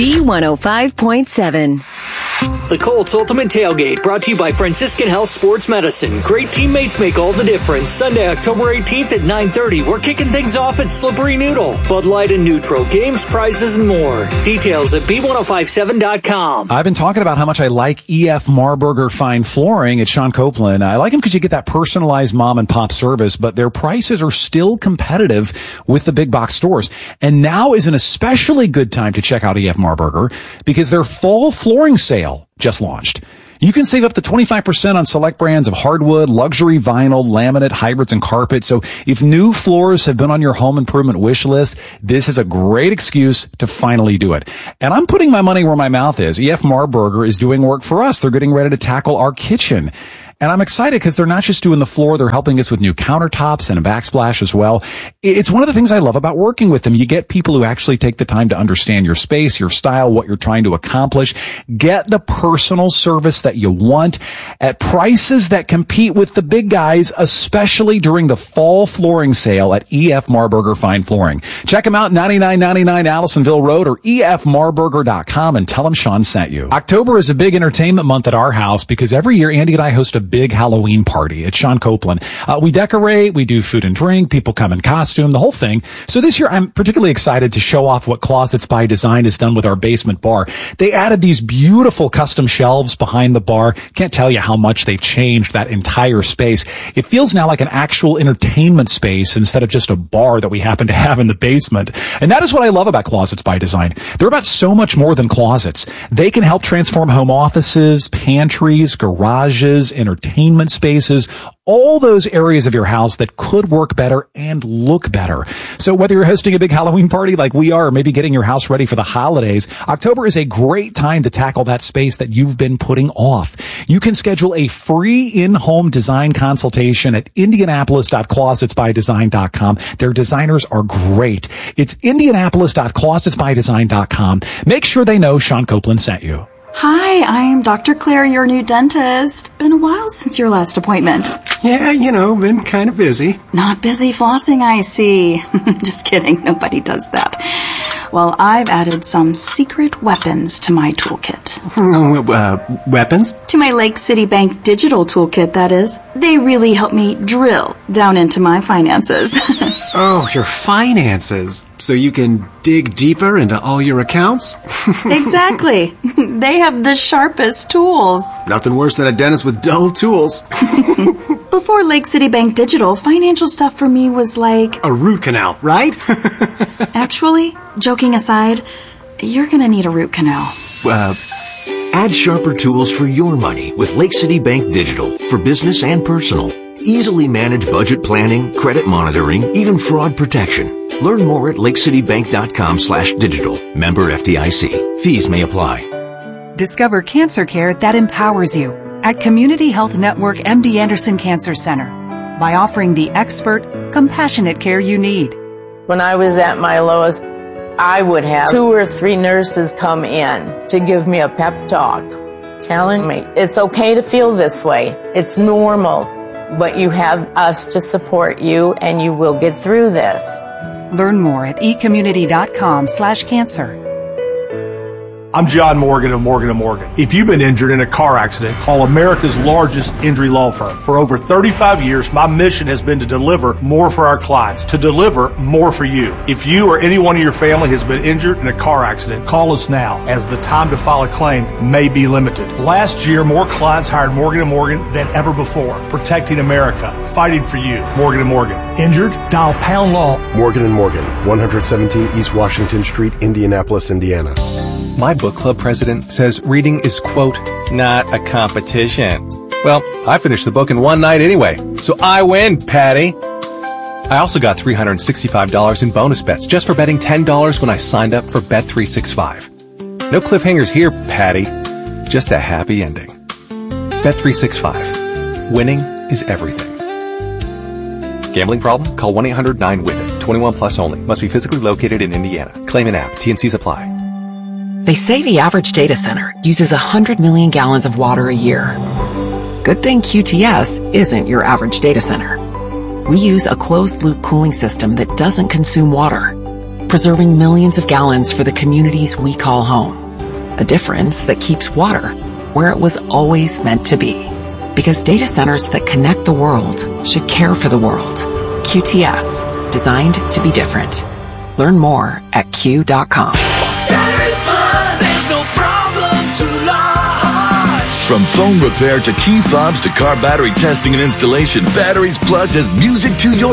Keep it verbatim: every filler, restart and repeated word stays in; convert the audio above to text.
B one oh five point seven. The Colts Ultimate Tailgate, brought to you by Franciscan Health Sports Medicine. Great teammates make all the difference. Sunday, October eighteenth at nine thirty. We're kicking things off at Slippery Noodle. Bud Light and Neutral. Games, prizes, and more. Details at B ten fifty-seven dot com. I've been talking about how much I like E F Marburger Fine Flooring at Sean Copeland. I like them because you get that personalized mom and pop service, but their prices are still competitive with the big box stores. And now is an especially good time to check out E F Marburger because their fall flooring sale just launched. You can save up to twenty-five percent on select brands of hardwood, luxury vinyl, laminate, hybrids, and carpet. So if new floors have been on your home improvement wish list, this is a great excuse to finally do it. And I'm putting my money where my mouth is. E F Marburger is doing work for us. They're getting ready to tackle our kitchen. And I'm excited because they're not just doing the floor, they're helping us with new countertops and a backsplash as well. It's one of the things I love about working with them. You get people who actually take the time to understand your space, your style, what you're trying to accomplish. Get the personal service that you want at prices that compete with the big guys, especially during the fall flooring sale at E F Marburger Fine Flooring. Check them out, ninety-nine ninety-nine Allisonville Road or E F marburger dot com, and tell them Sean sent you. October is a big entertainment month at our house because every year Andy and I host a big Halloween party at Sean Copeland. Uh, we decorate, we do food and drink, people come in costume, the whole thing. So this year I'm particularly excited to show off what Closets by Design has done with our basement bar. They added these beautiful custom shelves behind the bar. Can't tell you how much they've changed that entire space. It feels now like an actual entertainment space instead of just a bar that we happen to have in the basement. And that is what I love about Closets by Design. They're about so much more than closets. They can help transform home offices, pantries, garages, entertainment entertainment spaces, all those areas of your house that could work better and look better. So whether you're hosting a big Halloween party like we are, or maybe getting your house ready for the holidays, October is a great time to tackle that space that you've been putting off. You can schedule a free in-home design consultation at indianapolis dot closets by design dot com. Their designers are great. It's indianapolis dot closets by design dot com. Make sure they know Sean Copeland sent you. Hi, I'm Doctor Claire, your new dentist. Been a while since your last appointment. Yeah, you know, been kind of busy. Not busy flossing, I see. Just kidding, nobody does that. Well, I've added some secret weapons to my toolkit. Uh, weapons? To my Lake City Bank digital toolkit, that is. They really help me drill down into my finances. Oh, your finances. So you can dig deeper into all your accounts? Exactly. They have the sharpest tools. Nothing worse than a dentist with dull tools. Before Lake City Bank Digital, financial stuff for me was like... a root canal, right? Actually, joking aside, you're gonna need a root canal. Uh... Add sharper tools for your money with Lake City Bank Digital for business and personal. Easily manage budget planning, credit monitoring, even fraud protection. Learn more at lakecitybank.com slash digital. Member F D I C. Fees may apply. Discover cancer care that empowers you at Community Health Network M D Anderson Cancer Center by offering the expert, compassionate care you need. When I was at my lowest, I would have two or three nurses come in to give me a pep talk, telling me it's okay to feel this way. It's normal, but you have us to support you and you will get through this. Learn more at ecommunity.com slash cancer. I'm John Morgan of Morgan and Morgan. If you've been injured in a car accident, call America's largest injury law firm. For over thirty-five years, my mission has been to deliver more for our clients, to deliver more for you. If you or anyone in your family has been injured in a car accident, call us now, as the time to file a claim may be limited. Last year, more clients hired Morgan and Morgan than ever before, protecting America, fighting for you. Morgan and Morgan. Injured? Dial pound law. Morgan and Morgan, one seventeen East Washington Street, Indianapolis, Indiana. My book club president says reading is, quote, not a competition. Well, I finished the book in one night anyway, so I win, Patty. I also got three hundred sixty-five dollars in bonus bets just for betting ten dollars when I signed up for Bet three sixty-five. No cliffhangers here, Patty. Just a happy ending. Bet three sixty-five. Winning is everything. Gambling problem? Call one eight hundred nine with it. twenty-one plus only. Must be physically located in Indiana. Claim an app. T and C's apply. They say the average data center uses one hundred million gallons of water a year. Good thing Q T S isn't your average data center. We use a closed-loop cooling system that doesn't consume water, preserving millions of gallons for the communities we call home. A difference that keeps water where it was always meant to be. Because data centers that connect the world should care for the world. Q T S, designed to be different. Learn more at Q dot com. From phone repair to key fobs to car battery testing and installation, Batteries Plus has music to your